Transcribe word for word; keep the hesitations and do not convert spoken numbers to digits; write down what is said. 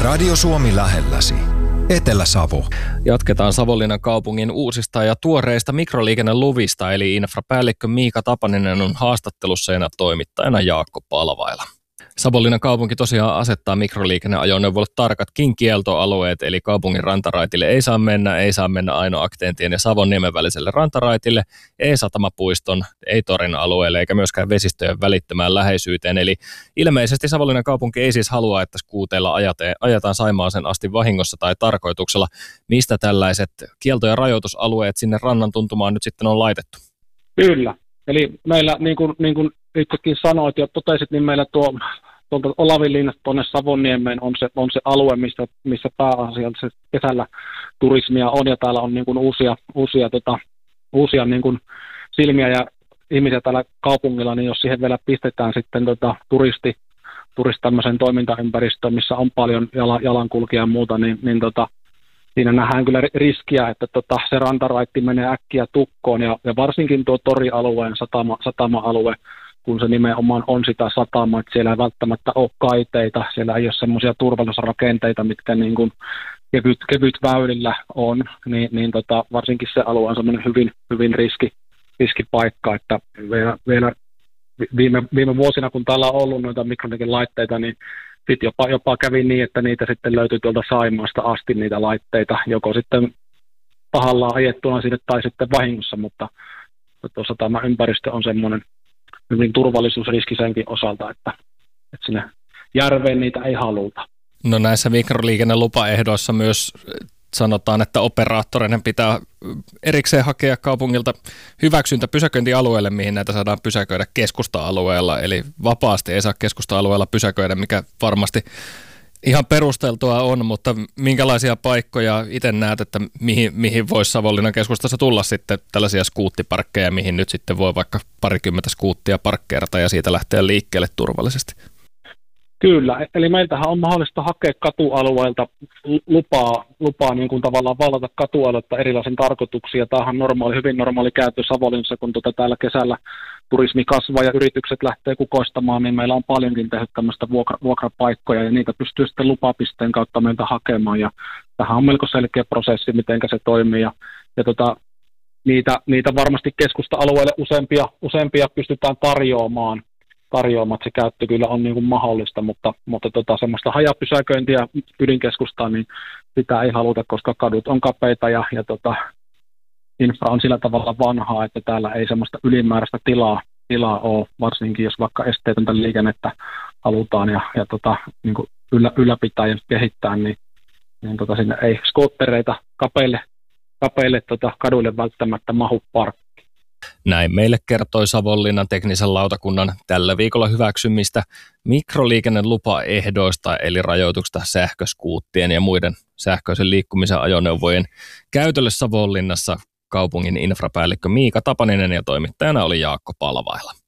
Radio Suomi lähelläsi. Etelä-Savo. Jatketaan Savonlinnan kaupungin uusista ja tuoreista mikroliikenneluvista, eli infrapäällikkö Miika Tapaninen on haastattelussa ja toimittajana Jaakko Palvaila. Savonlinnan kaupunki tosiaan asettaa mikroliikenneajoneuvoille tarkatkin kieltoalueet, eli kaupungin rantaraitille ei saa mennä, ei saa mennä Aino Akteentien ja Savonniemen väliselle rantaraitille, ei Satamapuiston, ei Torin alueelle eikä myöskään vesistöjen välittömään läheisyyteen. Eli ilmeisesti Savonlinnan kaupunki ei siis halua, että skuuteilla ajetaan Saimaaseen asti vahingossa tai tarkoituksella. Mistä tällaiset kielto- ja rajoitusalueet sinne rannan tuntumaan nyt sitten on laitettu? Kyllä, eli meillä niin kuin, niin kuin itsekin sanoit ja totesit, niin meillä tuo tuolta Olavinlinnasta tuonne Savonniemeen on se, on se alue, missä, missä pääasiallisesti kesällä turismia on, ja täällä on niin kuin uusia, uusia, tota, uusia niin kuin silmiä ja ihmisiä täällä kaupungilla, niin jos siihen vielä pistetään sitten tota, turisti, turisti tämmöiseen toimintaympäristöön, missä on paljon jala, jalankulkija ja muuta, niin, niin tota, siinä nähdään kyllä riskiä, että tota, se rantaraitti menee äkkiä tukkoon, ja, ja varsinkin tuo torialueen satama, satama-alue, kun se nimenomaan on sitä satamaa, että siellä ei välttämättä ole kaiteita, siellä ei ole semmoisia turvallisuusrakenteita, mitkä niin kuin kevyt, kevyt väylillä on, niin, niin tota, varsinkin se alue on semmoinen hyvin, hyvin riski, riskipaikka, että vielä, vielä viime, viime vuosina, kun täällä on ollut noita mikroliikennelaitteita, niin sitten jopa, jopa kävi niin, että niitä sitten löytyi tuolta Saimaasta asti niitä laitteita, joko sitten pahallaan ajettuna sinne tai sitten vahingossa, mutta tuossa tämä ympäristö on semmoinen hyvin turvallisuusriski senkin osalta, että, että sinne järveen niitä ei haluta. No näissä mikroliikennelupaehdoissa myös sanotaan, että operaattoreiden pitää erikseen hakea kaupungilta hyväksyntä pysäköintialueelle, mihin näitä saadaan pysäköidä keskusta-alueella. Eli vapaasti ei saa keskusta-alueella pysäköidä, mikä varmasti ihan perusteltua on, mutta minkälaisia paikkoja itse näet, että mihin, mihin voisi Savonlinnan keskustassa tulla sitten tällaisia skuuttiparkkeja, mihin nyt sitten voi vaikka parikymmentä skuuttia parkkeerata ja siitä lähteä liikkeelle turvallisesti? Kyllä, eli meiltähän on mahdollista hakea katualueelta lupaa, lupaa niin kuin tavallaan vallata katualuetta erilaisiin tarkoituksiin. Tämähän on normaali, hyvin normaali käyttö Savonlinnassa, kun tuota täällä kesällä turismi kasvaa ja yritykset lähtee kukoistamaan, niin meillä on paljonkin tehty tämmöistä vuokra, vuokrapaikkoja, ja niitä pystyy sitten lupapisteen kautta meiltä hakemaan, ja tähän on melko selkeä prosessi, miten se toimii, ja, ja tota, niitä, niitä varmasti keskusta-alueelle useampia, useampia pystytään tarjoamaan, tarjoamaan, se käyttö kyllä on niin kuin mahdollista, mutta, mutta tota, semmoista hajapysäköintiä ydinkeskustaan, niin sitä ei haluta, koska kadut on kapeita ja, ja tota, infra on sillä tavalla vanhaa, että täällä ei semmoista ylimääräistä tilaa, tilaa ole, varsinkin jos vaikka esteetöntä liikennettä halutaan ja, ja tota, niin kuin yllä, ylläpitää ja kehittää, niin, niin tota, sinne ei skoottereita kapeille, kapeille tota, kaduille välttämättä mahu parkkiin. Näin meille kertoi Savonlinnan teknisen lautakunnan tällä viikolla hyväksymistä mikroliikennelupaehdoista, eli rajoituksista sähköskuuttien ja muiden sähköisen liikkumisen ajoneuvojen käytölle Savonlinnassa kaupungin infrapäällikkö Miika Tapaninen ja toimittajana oli Jaakko Palvaila.